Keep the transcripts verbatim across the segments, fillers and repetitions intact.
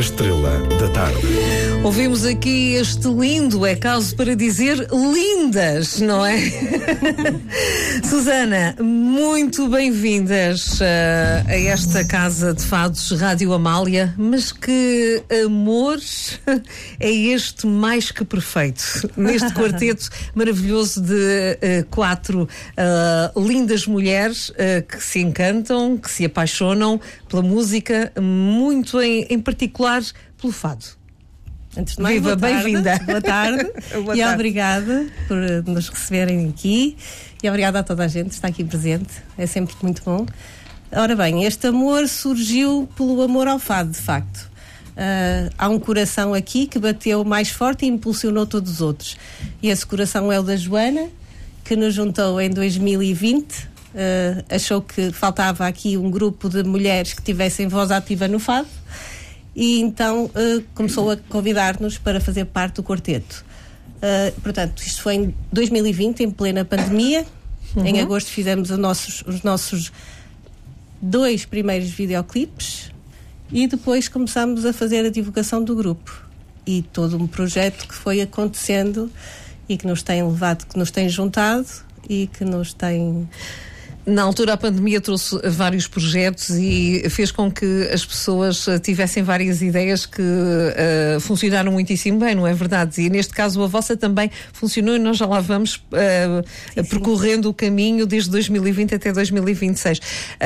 estrela da tarde. Ouvimos aqui este lindo, é caso para dizer lindas, não é? Susana, muito bem-vindas uh, a esta Casa de Fados Rádio Amália, mas que amor é este mais que perfeito, neste quarteto maravilhoso de uh, quatro uh, lindas mulheres uh, que se encantam, que se apaixonam pela música, muito em, em particular pelo fado. Antes de mais, Viva, bem-vinda. Boa tarde. Boa e tarde. Obrigada por nos receberem aqui. E obrigada a toda a gente que está aqui presente. É sempre muito bom. Ora bem, este amor surgiu pelo amor ao fado, de facto. Uh, há um coração aqui que bateu mais forte e impulsionou todos os outros. E esse coração é o da Joana, que nos juntou em dois mil e vinte. Uh, achou que faltava aqui um grupo de mulheres que tivessem voz ativa no fado. E então uh, começou a convidar-nos para fazer parte do quarteto. Uh, portanto, isto foi em dois mil e vinte, em plena pandemia. Uhum. Em agosto fizemos os nossos, os nossos dois primeiros videoclipes e depois começámos a fazer a divulgação do grupo. E todo um projeto que foi acontecendo e que nos tem levado, que nos tem juntado e que nos tem... Na altura, a pandemia trouxe vários projetos e fez com que as pessoas tivessem várias ideias que uh, funcionaram muitíssimo bem, não é verdade? E neste caso a vossa também funcionou e nós já lá vamos uh, sim, percorrendo sim. o caminho desde dois mil e vinte até dois mil e vinte e seis.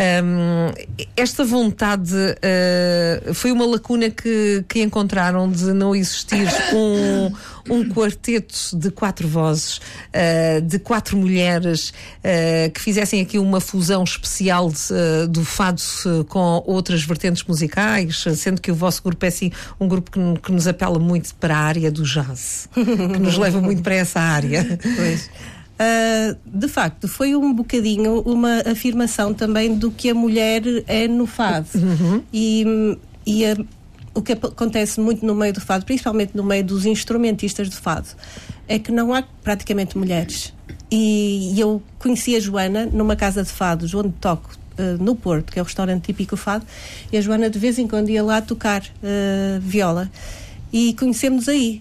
Um, esta vontade uh, foi uma lacuna que, que encontraram de não existir um... um quarteto de quatro vozes, uh, de quatro mulheres, uh, que fizessem aqui uma fusão especial de, uh, do fado uh, com outras vertentes musicais, sendo que o vosso grupo é assim um grupo que, que nos apela muito para a área do jazz, que nos leva muito para essa área. Pois. Uh, de facto, foi um bocadinho uma afirmação também do que a mulher é no fado. Uhum. E, e a O que acontece muito no meio do fado, principalmente no meio dos instrumentistas de fado, é que não há praticamente mulheres. E, e eu conheci a Joana numa casa de fados, onde toco uh, no Porto, que é o restaurante típico fado, e a Joana de vez em quando ia lá tocar uh, viola. E conhecemos aí.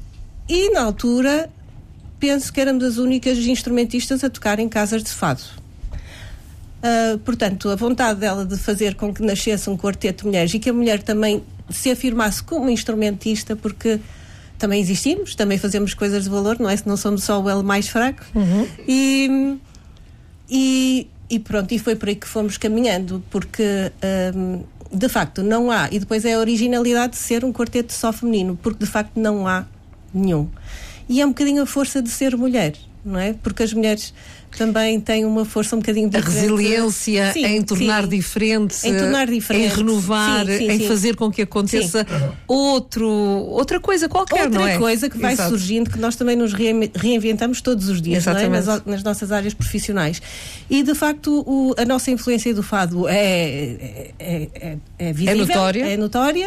E na altura, penso que éramos as únicas instrumentistas a tocar em casas de fado. Uh, portanto, a vontade dela de fazer com que nascesse um quarteto de mulheres e que a mulher também se afirmasse como instrumentista, porque também existimos, também fazemos coisas de valor, não é? Se não somos só o elo mais fraco. Uhum. E, e, e pronto, e foi por aí que fomos caminhando, porque um, de facto não há, e depois é a originalidade de ser um quarteto só feminino, porque de facto não há nenhum. E é um bocadinho a força de ser mulher, não é? Porque as mulheres também têm uma força um bocadinho diferente. A resiliência sim, em tornar sim. diferente, em tornar diferente, em renovar, sim, sim, em sim. fazer com que aconteça outro, outra coisa qualquer, outra não é? coisa que vai Exato. surgindo, que nós também nos reinventamos todos os dias, não é? nas, nas nossas áreas profissionais. E de facto o, a nossa influência do fado é, é, é, é visível, é notória. é notória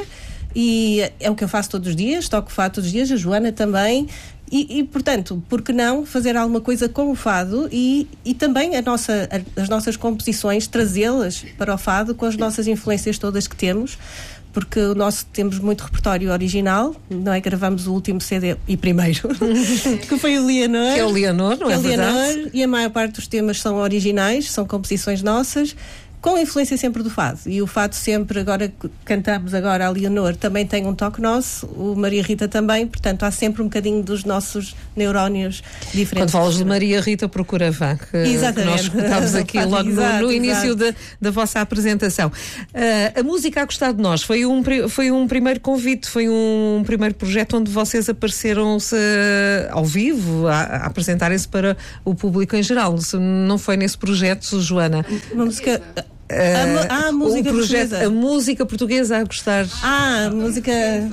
e é o que eu faço todos os dias, toco fado todos os dias, a Joana também. E, e, portanto, por que não fazer alguma coisa com o fado e, e também a nossa, a, as nossas composições, trazê-las para o fado com as nossas influências todas que temos, porque o nosso, temos muito repertório original, não é? Gravamos o último C D e primeiro, que foi o Leonor. Que é o Leonor, não é, é verdade? Leonor, e a maior parte dos temas são originais, são composições nossas, com a influência sempre do fado. E o fado sempre, agora cantamos agora a Leonor, também tem um toque nosso, o Maria Rita também, portanto há sempre um bocadinho dos nossos neurónios diferentes. Quando falas de Maria Rita, procura vá, que, que nós escutámos aqui logo exato, no, no início da, da vossa apresentação. Uh, a música a gostar de nós foi um, foi um primeiro convite, foi um primeiro projeto onde vocês apareceram-se uh, ao vivo, a, a apresentarem-se para o público em geral. Não foi nesse projeto, Joana? Uma música... Uh, a, a música o projeto, portuguesa. A música portuguesa a gostar. Ah, a música...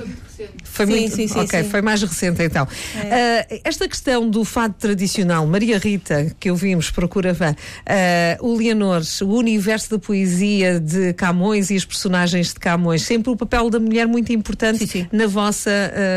Foi, sim, muito, sim, sim, ok, sim. foi mais recente então. É. Uh, esta questão do fado tradicional, Maria Rita, que ouvimos, Procura Vã, uh, o Leonor, o universo da poesia de Camões e as personagens de Camões, sempre o papel da mulher muito importante sim, sim. Na vossa,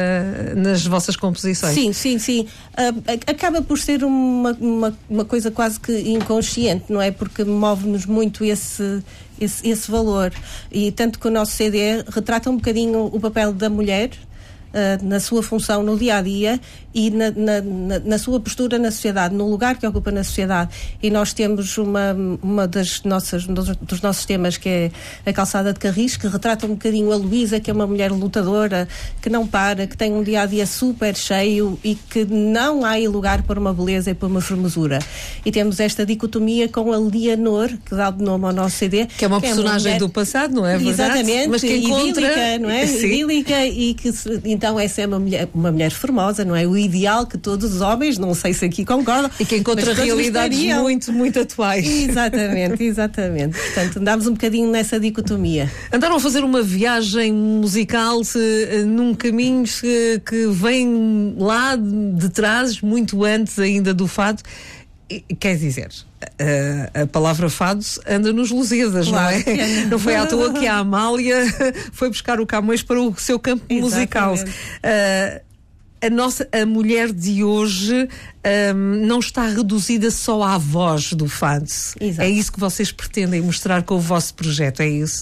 uh, nas vossas composições. Sim, sim, sim. Uh, acaba por ser uma, uma, uma coisa quase que inconsciente, não é? Porque move-nos muito esse... esse, esse valor. E tanto que o nosso C D retrata um bocadinho o papel da mulher Uh, na sua função no dia-a-dia e na, na, na, na sua postura na sociedade, no lugar que ocupa na sociedade. E nós temos uma, uma das nossas, dos, dos nossos temas, que é a Calçada de Carris, que retrata um bocadinho a Luísa, que é uma mulher lutadora, que não para, que tem um dia-a-dia super cheio e que não há aí lugar para uma beleza e para uma formosura. E temos esta dicotomia com a Leonor, que dá o nome ao nosso C D. Que é uma que personagem é uma mulher, do passado, não é verdade? Exatamente, mas que encontra... idílica, não é? Idílica e que se... Então essa é uma mulher, uma mulher formosa, não é? O ideal que todos os homens, não sei se aqui concordam. E que encontra realidades muito, muito atuais. Exatamente, exatamente. Portanto, andámos um bocadinho nessa dicotomia. Andaram a fazer uma viagem musical se, num caminho se, que vem lá de trás, muito antes ainda do fado. Quer dizer, a, a palavra fado anda nos Lusíadas, claro, não é? Não foi à toa que a Amália foi buscar o Camões para o seu campo musical. Uh, a nossa, a mulher de hoje um, não está reduzida só à voz do fado. Exato. É isso que vocês pretendem mostrar com o vosso projeto, é isso?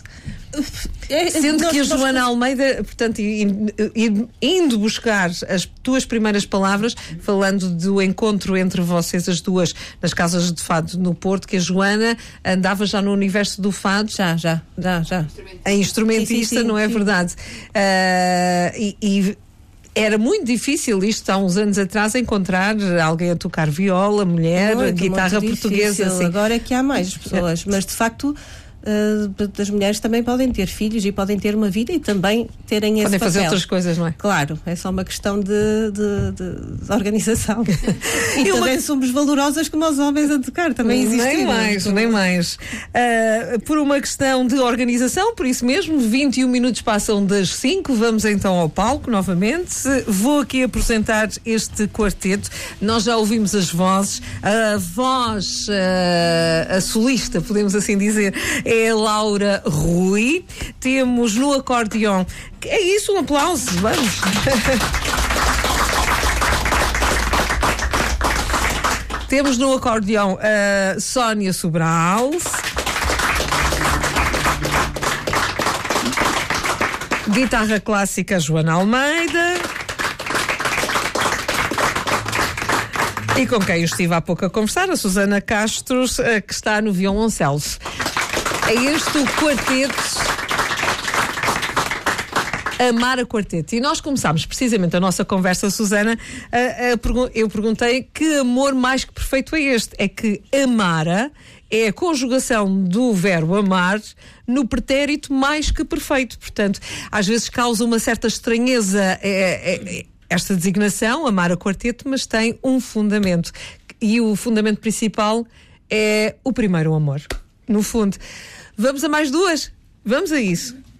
É, Sendo nós, que a Joana nós... Almeida, portanto, indo buscar as tuas primeiras palavras, falando do encontro entre vocês as duas nas casas de fado no Porto, que a Joana andava já no universo do fado. Já, já, já, já. A instrumentista, sim, sim, sim, não é sim. verdade? Uh, e, e era muito difícil isto, há uns anos atrás, encontrar alguém a tocar viola, mulher, muito, guitarra muito portuguesa. Assim. Agora é que há mais pessoas, mas de facto... Uh, as mulheres também podem ter filhos e podem ter uma vida e também terem esse podem papel. Fazer outras coisas, não é? Claro, é só uma questão de, de, de, de organização. E também uma... somos valorosas como os homens a tocar, também existem. Nem mais, como... nem mais. Uh, por uma questão de organização, por isso mesmo, vinte e um minutos passam das cinco, vamos então ao palco novamente. Vou aqui apresentar este quarteto. Nós já ouvimos as vozes. A voz, uh, a solista, podemos assim dizer, é a Laura Rui. Temos no acordeão, é isso, um aplauso, vamos. Temos no acordeão a Sónia Sobral. Guitarra clássica Joana Almeida. E com quem eu estive há pouco a conversar, a Susana Castro, que está no violoncelo. É este o quarteto Amara Quarteto. E nós começámos precisamente a nossa conversa, Susana, a, a, eu perguntei que amor mais que perfeito é este. É que Amara é a conjugação do verbo amar no pretérito mais que perfeito. Portanto, às vezes causa uma certa estranheza é, é, é, esta designação, Amara Quarteto, mas tem um fundamento. E o fundamento principal é o primeiro amor. No fundo. Vamos a mais duas? Vamos a isso.